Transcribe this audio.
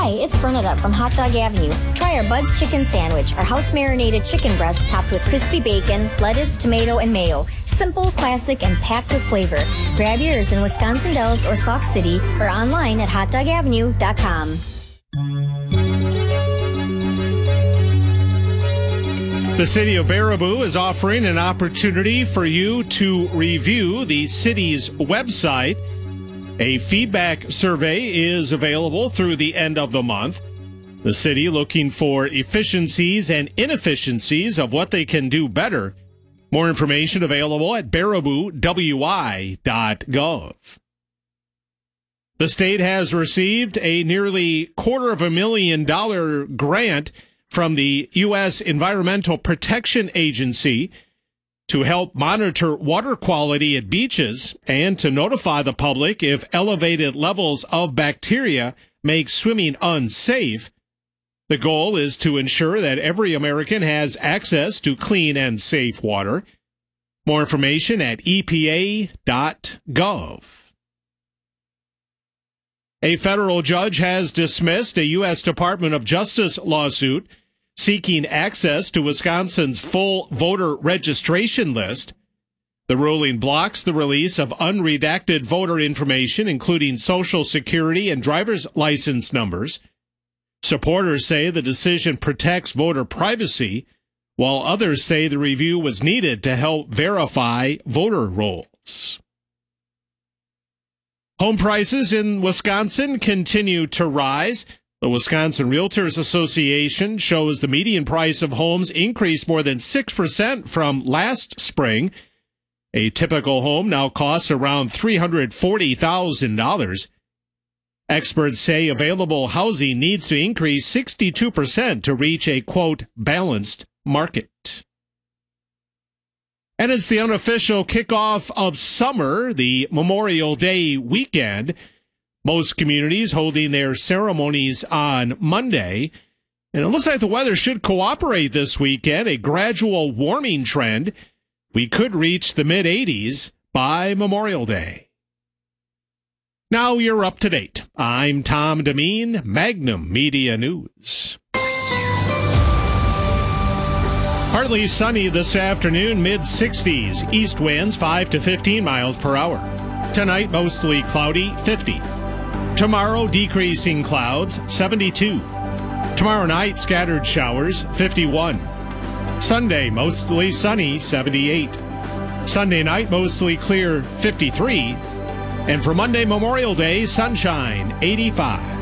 Hi, it's Bernadette from Hot Dog Avenue. Try our Bud's Chicken Sandwich, our house-marinated chicken breast topped with crispy bacon, lettuce, tomato, and mayo. Simple, classic, and packed with flavor. Grab yours in Wisconsin Dells or Sauk City or online at hotdogavenue.com. The City of Baraboo is offering an opportunity for you to review the city's website. A feedback survey is available through the end of the month. The city looking for efficiencies and inefficiencies of what they can do better. More information available at baraboowi.gov. The state has received a nearly $250,000 grant from the U.S. Environmental Protection Agency to help monitor water quality at beaches and to notify the public if elevated levels of bacteria make swimming unsafe. The goal is to ensure that every American has access to clean and safe water. More information at EPA.gov. A federal judge has dismissed a U.S. Department of Justice lawsuit seeking access to Wisconsin's full voter registration list. The ruling blocks the release of unredacted voter information, including Social Security and driver's license numbers. Supporters say the decision protects voter privacy, while others say the review was needed to help verify voter rolls. Home prices in Wisconsin continue to rise. The Wisconsin Realtors Association shows the median price of homes increased more than 6% from last spring. A typical home now costs around $340,000. Experts say available housing needs to increase 62% to reach a, quote, balanced market. And it's the unofficial kickoff of summer, the Memorial Day weekend. Most communities holding their ceremonies on Monday. And it looks like the weather should cooperate this weekend, a gradual warming trend. We could reach the mid-80s by Memorial Day. Now you're up to date. I'm Tom Demeen, Magnum Media News. Partly sunny this afternoon, mid-60s. East winds 5 to 15 miles per hour. Tonight, mostly cloudy, 50. Tomorrow, decreasing clouds, 72. Tomorrow night, scattered showers, 51. Sunday, mostly sunny, 78. Sunday night, mostly clear, 53. And for Monday, Memorial Day, sunshine, 85.